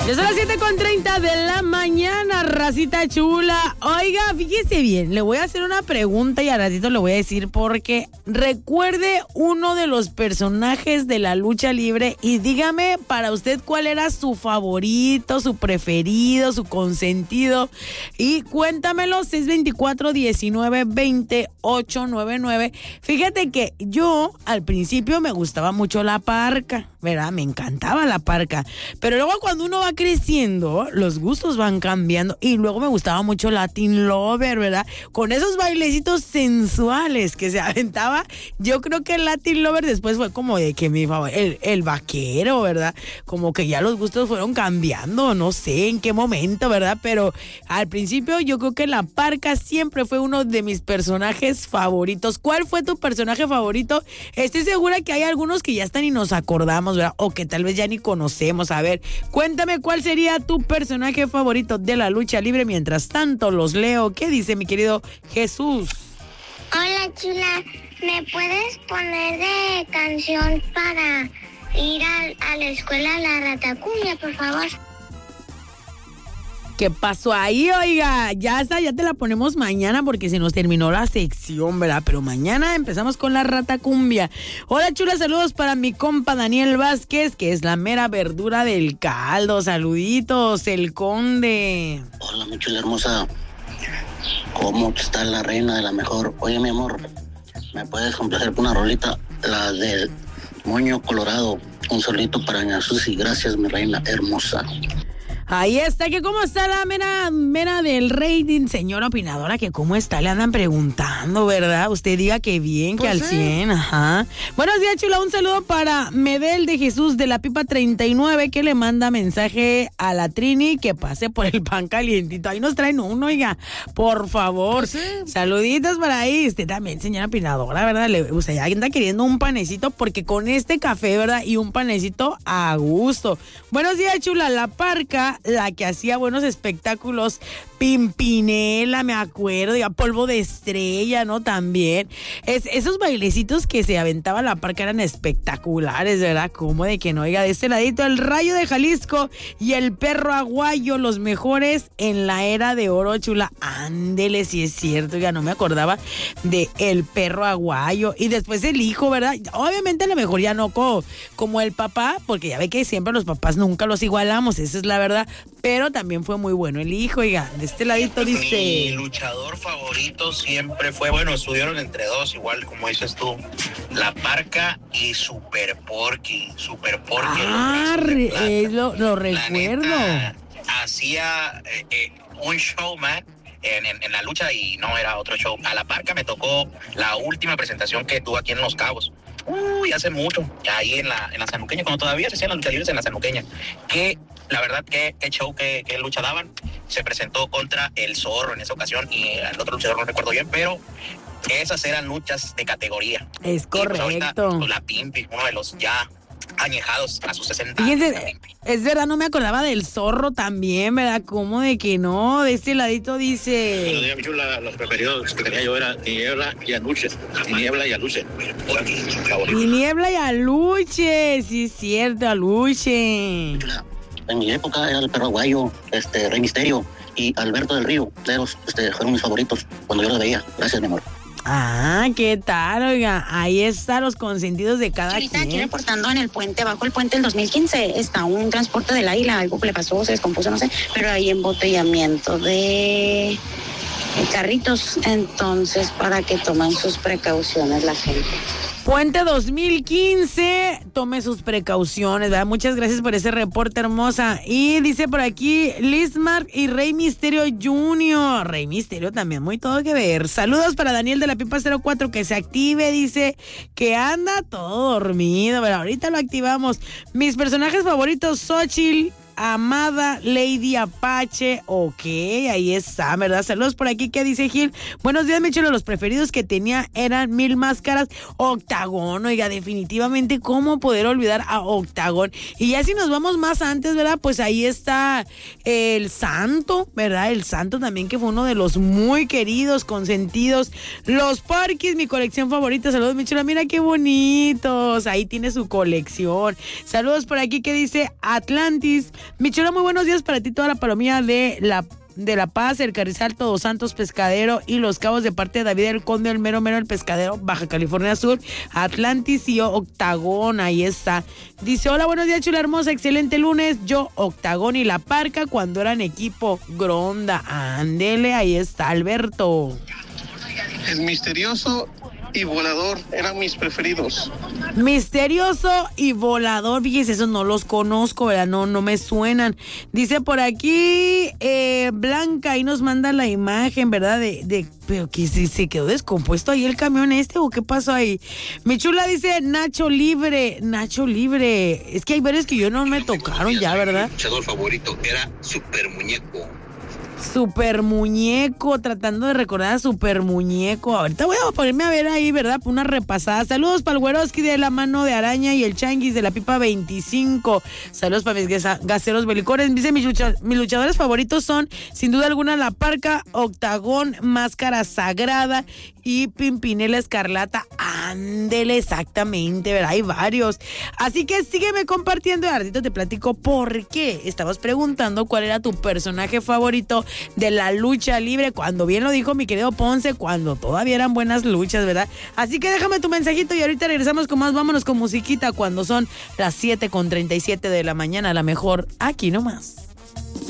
Ya son las 7:30 de la mañana, racita chula. Oiga, fíjese bien, le voy a hacer una pregunta y a ratito le voy a decir porque recuerde uno de los personajes de la lucha libre y dígame para usted cuál era su favorito, su preferido, su consentido. Y cuéntamelo, 624-19-2899. Fíjate que yo al principio me gustaba mucho la Parca, ¿verdad? Me encantaba la Parca. Pero luego cuando uno va creciendo, los gustos van cambiando y luego me gustaba mucho Latin Lover, ¿verdad? Con esos bailecitos sensuales que se aventaba, yo creo que el Latin Lover después fue como de que el vaquero, ¿verdad? Como que ya los gustos fueron cambiando, no sé en qué momento, ¿verdad? Pero al principio yo creo que la Parca siempre fue uno de mis personajes favoritos. ¿Cuál fue tu personaje favorito? Estoy segura que hay algunos que ya están y nos acordamos, ¿verdad? O que tal vez ya ni conocemos. A ver, cuéntame cuál sería tu personaje favorito de la lucha libre. Mientras tanto, los leo. ¿Qué dice mi querido Jesús? Hola, chula. ¿Me puedes poner de canción para ir a la escuela La Ratacumbia, por favor? ¿Qué pasó ahí, oiga? Ya te la ponemos mañana porque se nos terminó la sección, ¿verdad? Pero mañana empezamos con la Ratacumbia. Hola, chula, saludos para mi compa Daniel Vázquez, que es la mera verdura del caldo. Saluditos, el conde. Hola, mi chula hermosa. ¿Cómo está la reina de la mejor? Oye, mi amor, ¿me puedes complacer con una rolita? La del moño colorado. Un solito para Ña Susi. Gracias, mi reina hermosa. Ahí está, que cómo está la mera del rating, señora opinadora, que cómo está, le andan preguntando, ¿verdad? Usted diga que bien, que Pues al sí. 100, ajá. Buenos días, chula, un saludo para Medel de Jesús de la Pipa 39, que le manda mensaje a la Trini que pase por el pan calientito. Ahí nos traen uno, oiga, por favor. Pues sí. Saluditos para ahí, usted también, señora opinadora, ¿verdad? Usted ya anda queriendo un panecito, porque con este café, ¿verdad? Y un panecito a gusto. Buenos días, chula, la Parca, la que hacía buenos espectáculos, Pimpinela, me acuerdo, ya Polvo de Estrella, ¿no? También. Esos bailecitos que se aventaba la Parca eran espectaculares, ¿verdad? Como de que no, oiga, de este ladito, el Rayo de Jalisco y el Perro Aguayo, los mejores en la era de oro, chula. Ándele, si es cierto, ya no me acordaba de el Perro Aguayo. Y después el hijo, ¿verdad? Obviamente a lo mejor ya no como el papá, porque ya ve que siempre los papás nunca los igualamos, esa es la verdad. Pero también fue muy bueno el hijo, oiga. De este ladito dice... Mi luchador favorito siempre fue, bueno, estuvieron entre dos, igual como dices tú, La Parca y Super Porky. Ah, lo recuerdo. Neta, hacía un show, man, en la lucha y no era otro show. A La Parca me tocó la última presentación que tuvo aquí en Los Cabos. Uy, hace mucho, ahí en la Sanuqueña, cuando todavía se hacían las luchas libres en la Sanuqueña. Que la verdad que show que lucha daban. Se presentó contra el Zorro en esa ocasión y el otro luchador no recuerdo bien, pero esas eran luchas de categoría. Es correcto. Y pues ahorita, la Pimpi, uno de los ya añejados a sus 60 Fíjense, años. es verdad, no me acordaba del Zorro también, ¿verdad? Como de que no, de este ladito dice... Buenos días, mi chula. Los preferidos que tenía yo era Tiniebla y Aluche. Tiniebla y Aluche. Y Niebla y Aluche, sí es cierto, Aluche. Chula, en mi época era el Perro Aguayo, Rey Misterio y Alberto del Río. Esos fueron mis favoritos cuando yo los veía. Gracias, mi amor. Ah, ¿qué tal, oiga? Ahí están los consentidos de cada Ahorita aquí quien. reportando en el puente, bajo el puente del 2015, está un transporte del Águila, algo que le pasó, se descompuso, no sé, pero hay embotellamiento de carritos, entonces para que tomen sus precauciones la gente. Puente 2015, tome sus precauciones, ¿verdad? Muchas gracias por ese reporte, hermosa. Y dice por aquí, Lismark y Rey Misterio Jr. Rey Misterio también, muy todo que ver. Saludos para Daniel de la Pipa 04, que se active, dice que anda todo dormido, pero ahorita lo activamos. Mis personajes favoritos, Xochitl, Amada, Lady Apache, ok, ahí está, ¿verdad? Saludos por aquí, ¿qué dice Gil? Buenos días, mi chulo, los preferidos que tenía eran Mil Máscaras, Octagón, oiga, definitivamente, ¿cómo poder olvidar a Octagón? Y ya si nos vamos más antes, ¿verdad? Pues ahí está el Santo, ¿verdad? El Santo también, que fue uno de los muy queridos, consentidos. Los Porquis, mi colección favorita, saludos, mi chulo, mira qué bonitos, ahí tiene su colección. Saludos por aquí, ¿qué dice Atlantis? Mi chula, muy buenos días para ti, toda la palomilla de La Paz, el Carrizal, Todos Santos, Pescadero y Los Cabos, de parte de David el Conde, el mero el Pescadero, Baja California Sur, Atlantis y Octagón, ahí está. Dice, hola, buenos días, chula hermosa, excelente lunes. Yo, Octagón y La Parca cuando eran equipo Gronda. Ándele, ahí está, Alberto. El Misterioso y Volador eran mis preferidos. Misterioso y Volador, fíjese, esos no los conozco, ¿verdad? No me suenan. Dice por aquí, Blanca, ahí nos manda la imagen, ¿verdad? Pero que se quedó descompuesto ahí el camión o qué pasó ahí. Mi chula dice Nacho Libre. Es que hay varios que yo no me tocaron ya, ¿verdad? Mi luchador favorito era Super Muñeco. Super Muñeco, tratando de recordar a Super Muñeco. Ahorita voy a ponerme a ver ahí, ¿verdad? Una repasada. Saludos para el Güeroski de La Mano de Araña y el Changuis de la Pipa 25. Saludos para mis gaseros belicores. Dice, mis luchadores favoritos son, sin duda alguna, La Parca, Octagón, Máscara Sagrada y Pimpinela Escarlata. Ándele, exactamente, ¿verdad? Hay varios. Así que sígueme compartiendo y a ratito te platico por qué. Estabas preguntando cuál era tu personaje favorito de la lucha libre, cuando bien lo dijo mi querido Ponce, cuando todavía eran buenas luchas, ¿verdad? Así que déjame tu mensajito y ahorita regresamos con más. Vámonos con musiquita cuando son las 7:37 de la mañana, la mejor aquí nomás.